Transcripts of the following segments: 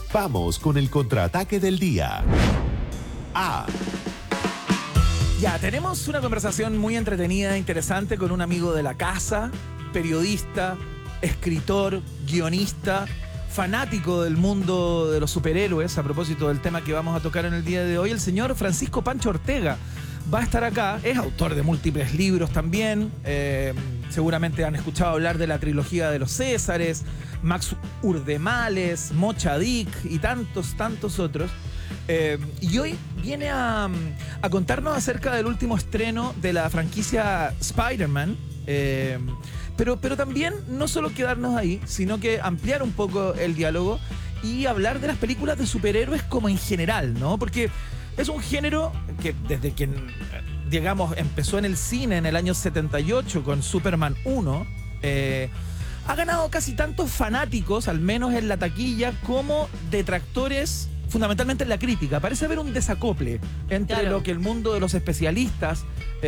Vamos con el contraataque del día. Ya, tenemos una conversación muy entretenida e interesante con un amigo de la casa, periodista, escritor, guionista, fanático del mundo de los superhéroes, a propósito del tema que vamos a tocar en el día de hoy, el señor Francisco Pancho Ortega. Va a estar acá, es autor de múltiples libros también, seguramente han escuchado hablar de la trilogía de los Césares, Max Urdemales, Mocha Dick y tantos otros. Y hoy viene a contarnos acerca del último estreno de la franquicia Spider-Man, pero también no solo quedarnos ahí, sino que ampliar un poco el diálogo y hablar de las películas de superhéroes como en general, ¿no? Porque es un género que desde que, digamos, empezó en el cine en el año 78 con Superman 1, ha ganado casi tantos fanáticos, al menos en la taquilla, como detractores, fundamentalmente en la crítica. Parece haber un desacople entre lo que el mundo de los especialistas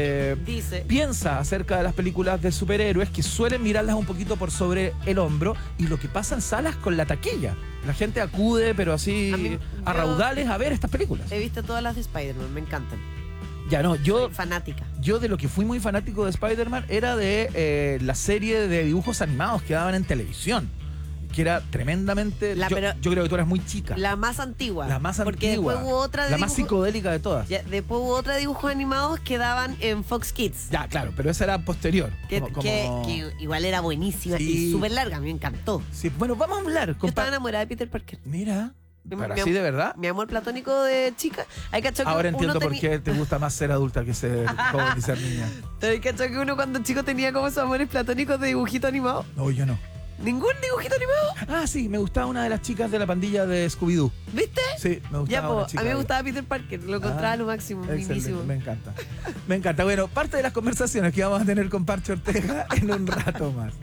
piensa acerca de las películas de superhéroes, que suelen mirarlas un poquito por sobre el hombro, y lo que pasa en salas con la taquilla. La gente acude, pero así a raudales, a ver estas películas. He visto todas las de Spider-Man, me encantan. Ya no, Soy fanática. Yo de lo que fui muy fanático de Spider-Man era de la serie de dibujos animados que daban en televisión, que era tremendamente... Yo creo que tú eras muy chica. La más antigua. La más porque antigua. Después hubo otra de la más psicodélica de todas. Ya, después hubo otra de dibujos animados que daban en Fox Kids. Ya, claro, pero esa era posterior. Que igual era buenísima y súper larga, me encantó. Sí, bueno, vamos a hablar. Yo estaba enamorada de Peter Parker. Mira, ¿pero así de verdad? Mi amor platónico de chica. Ahora entiendo por qué te gusta más ser adulta que ser joven y ser niña. ¿Te cachó que uno cuando chico tenía como esos amores platónicos de dibujito animado? No, yo no. ¿Ningún dibujito animado? Ah, sí, me gustaba una de las chicas de la pandilla de Scooby-Doo. ¿Viste? Sí, me gustaba. Ya, a mí me gustaba Peter Parker, lo encontraba lo máximo, buenísimo. Me encanta. Me encanta. Bueno, parte de las conversaciones que vamos a tener con Pancho Ortega en un rato más.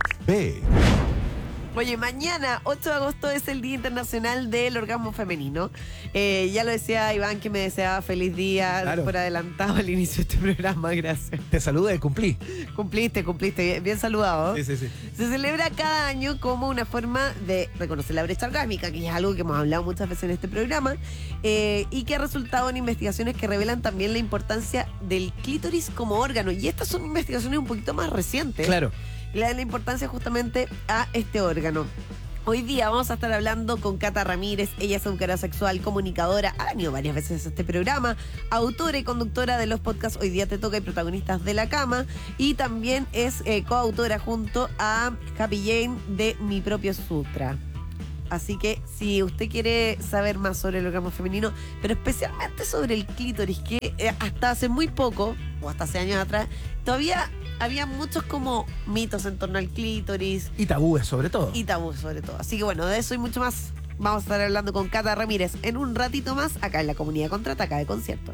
Oye, mañana, 8 de agosto, es el Día Internacional del Orgasmo Femenino. Ya lo decía Iván, que me deseaba feliz día por adelantado al inicio de este programa, gracias. Te saludé, cumplí. Cumpliste, bien saludado. Sí. Se celebra cada año como una forma de reconocer la brecha orgásmica, que es algo que hemos hablado muchas veces en este programa, y que ha resultado en investigaciones que revelan también la importancia del clítoris como órgano. Y estas son investigaciones un poquito más recientes. Claro. Le dan la importancia justamente a este órgano. Hoy día vamos a estar hablando con Cata Ramírez. Ella es educadora sexual, comunicadora, ha venido varias veces a este programa, autora y conductora de los podcasts Hoy Día Te Toca y Protagonistas de la Cama, y también es coautora junto a Happy Jane de Mi Propio Sutra. Así que si usted quiere saber más sobre el orgasmo femenino, pero especialmente sobre el clítoris, que hasta hace muy poco, o hasta hace años atrás, todavía había muchos como mitos en torno al clítoris. Y tabúes sobre todo. Así que bueno, de eso y mucho más vamos a estar hablando con Cata Ramírez en un ratito más, acá en la Comunidad Contraataca de Concierto.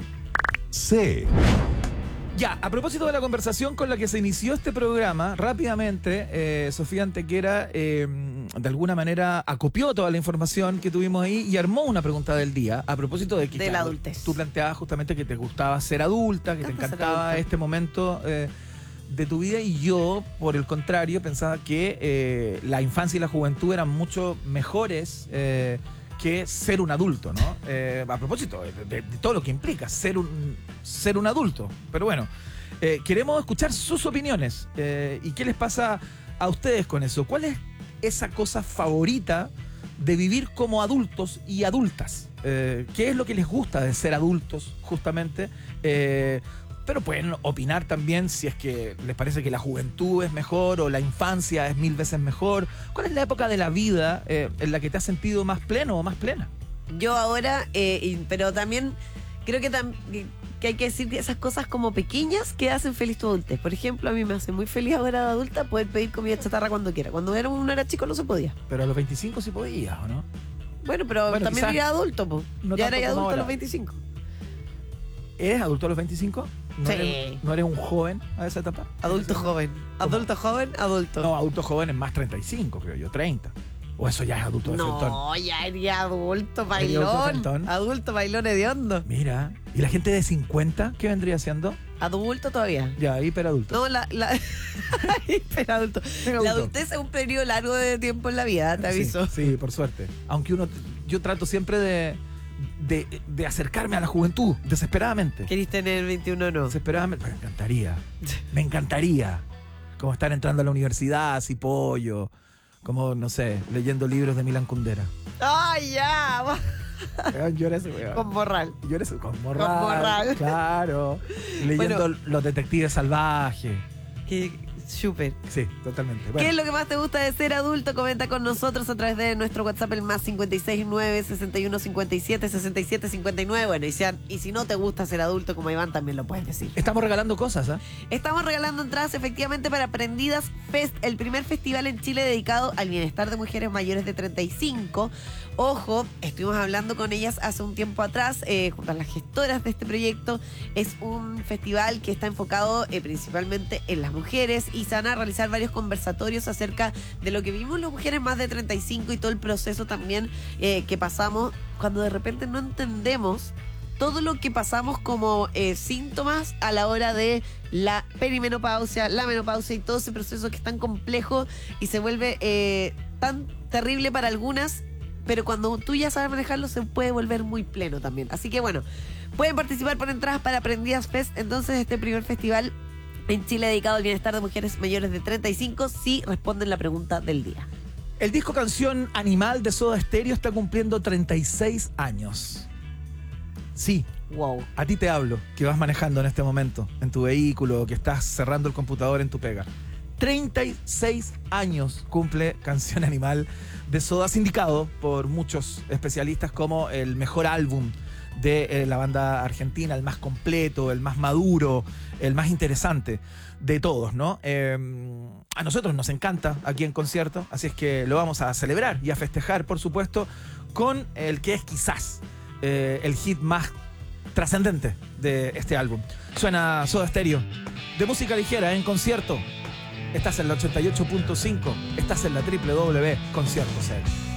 Ya, a propósito de la conversación con la que se inició este programa, rápidamente, Sofía Antequera de alguna manera acopió toda la información que tuvimos ahí y armó una pregunta del día a propósito de que la adultez. Tú planteabas justamente que te gustaba ser adulta, que te encantaba este momento de tu vida, y yo, por el contrario, pensaba que la infancia y la juventud eran mucho mejores que ser un adulto, ¿no? A propósito de todo lo que implica ser un adulto. Pero bueno, queremos escuchar sus opiniones y qué les pasa a ustedes con eso. ¿Cuál es esa cosa favorita de vivir como adultos y adultas? ¿Qué es lo que les gusta de ser adultos, justamente? Pero pueden opinar también si es que les parece que la juventud es mejor o la infancia es 1000 veces mejor. ¿Cuál es la época de la vida en la que te has sentido más pleno o más plena? Yo ahora, pero también creo que hay que decir que esas cosas como pequeñas que hacen feliz tu adultez. Por ejemplo, a mí me hace muy feliz ahora de adulta poder pedir comida chatarra cuando quiera. Cuando uno era chico no se podía. Pero a los 25 sí podías, ¿o no? Bueno, pero también era adulto, po. No ya era adulto ahora. a los 25. ¿Eres adulto a los 25? Sí. ¿No eres un joven a esa etapa? Adulto joven. Adulto joven, adulto. No, adulto joven es más 35, creo yo, 30. O eso ya es adulto de frentón. No, ya era adulto bailón. Adulto bailón hediondo. Mira, ¿y la gente de 50 qué vendría siendo? Adulto todavía. Ya, hiperadulto. No, hiperadulto. La adultez es un periodo largo de tiempo en la vida, te aviso. Sí, por suerte. Aunque uno yo trato siempre de acercarme a la juventud, desesperadamente. ¿Querís tener 21 o no? Desesperadamente. Me encantaría. Como estar entrando a la universidad, así pollo. Como, no sé, leyendo libros de Milan Kundera. ¡Ay, ya! Con Morral. Con Morral. Con Morral. Claro. Leyendo Los Detectives Salvajes. Que súper. Sí, totalmente. ¿Qué es lo que más te gusta de ser adulto? Comenta con nosotros a través de nuestro WhatsApp, el más 569-6157-6759. Bueno, y si no te gusta ser adulto como Iván, también lo puedes decir. Estamos regalando cosas, ¿ah? Estamos regalando entradas efectivamente para Prendidas Fest, el primer festival en Chile dedicado al bienestar de mujeres mayores de 35. Ojo, estuvimos hablando con ellas hace un tiempo atrás, junto a las gestoras de este proyecto. Es un festival que está enfocado principalmente en las mujeres y se van a realizar varios conversatorios acerca de lo que vivimos las mujeres más de 35 y todo el proceso también que pasamos cuando de repente no entendemos todo lo que pasamos como síntomas a la hora de la perimenopausia, la menopausia y todo ese proceso que es tan complejo y se vuelve tan terrible para algunas, pero cuando tú ya sabes manejarlo se puede volver muy pleno también. Así que bueno, pueden participar por entradas para Prendidas Fest, entonces este primer festival en Chile dedicado al bienestar de mujeres mayores de 35 si responden la pregunta del día. El disco canción Animal de Soda Stereo está cumpliendo 36 años. Sí, Wow. a ti te hablo, que vas manejando en este momento, en tu vehículo, que estás cerrando el computador en tu pega. 36 años cumple Canción Animal de Soda, sindicado por muchos especialistas como el mejor álbum de la banda argentina, el más completo, el más maduro, el más interesante de todos, ¿no? A nosotros nos encanta aquí en concierto, así es que lo vamos a celebrar y a festejar, por supuesto, con el que es quizás el hit más trascendente de este álbum. Suena Soda Stereo, de música ligera, en concierto. Estás en la 88.5, estás en la www.concierto.cl.